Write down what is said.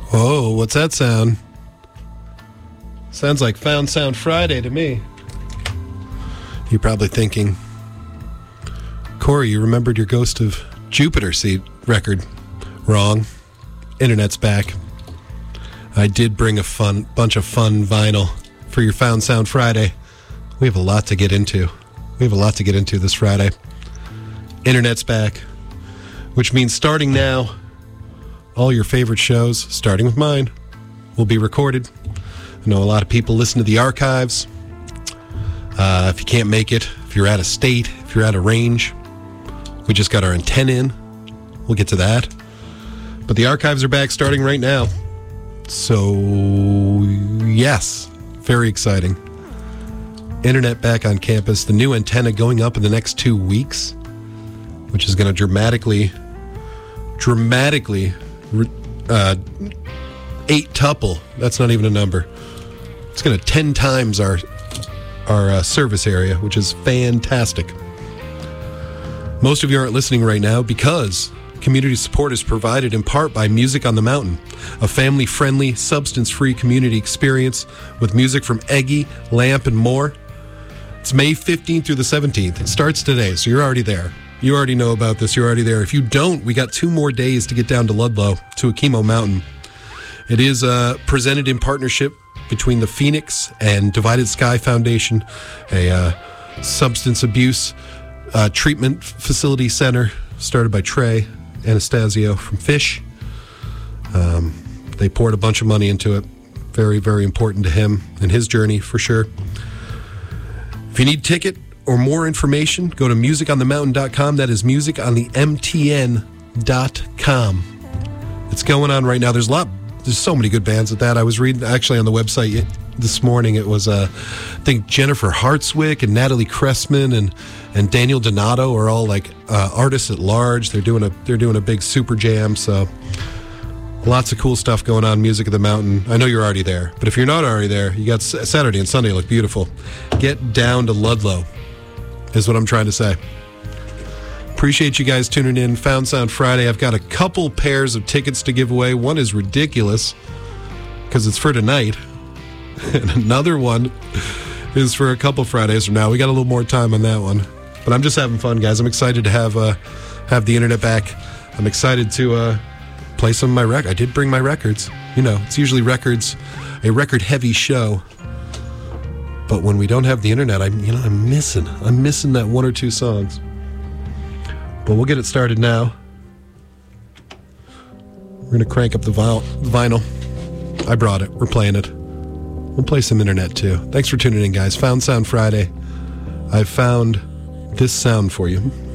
Whoa, what's that sound? Sounds like Found Sound Friday to me. You're probably thinking, Corey, you remembered your Ghost of Jupiter seed record. Wrong. Internet's back. I did bring a bunch of fun vinyl for your Found Sound Friday. We have a lot to get into. This Friday. Internet's back, which means starting now, all your favorite shows, starting with mine, will be recorded. I know a lot of people listen to the archives. If you can't make it, if you're out of state, if you're out of range, we just got our antenna in. We'll get to that. But the archives are back starting right now. So, yes, very exciting. Internet back on campus. The new antenna going up in the next 2 weeks, which is going to dramatically eight-tuple. That's not even a number. It's going to 10 times our service area, which is fantastic. Most of you aren't listening right now because community support is provided in part by Music on the Mountain, a family-friendly, substance-free community experience with music from Eggy, Lamp, and more. It's May 15th through the 17th. It starts today, so you're already there. You already know about this. You're already there. If you don't, we got 2 more days to get down to Ludlow, to Akimo Mountain. It is presented in partnership between the Phoenix and Divided Sky Foundation, a substance abuse treatment facility center started by Trey Anastasio from Fish. They poured a bunch of money into it. Very, very important to him and his journey, for sure. If you need a ticket or more information, go to musiconthemountain.com. That is musiconthemtn.com. It's going on right now. There's so many good bands at that. I was reading actually on the website this morning. It was I think Jennifer Hartswick and Natalie Cressman and Daniel Donato are all like artists at large. They're doing a big super jam. So lots of cool stuff going on. Music of the Mountain. I know you're already there, but if you're not already there, you got Saturday and Sunday look beautiful. Get down to Ludlow is what I'm trying to say. Appreciate you guys tuning in. Found Sound Friday. I've got a couple pairs of tickets to give away. One is ridiculous because it's for tonight. And another one is for a couple Fridays from now. We got a little more time on that one. But I'm just having fun, guys. I'm excited to have the internet back. I'm excited to play some of my records. I did bring my records. You know, it's usually a record-heavy show. But when we don't have the internet, I'm missing that 1 or 2 songs. But we'll get it started now. We're going to crank up the vinyl. I brought it. We're playing it. We'll play some internet, too. Thanks for tuning in, guys. Found Sound Friday. I found this sound for you.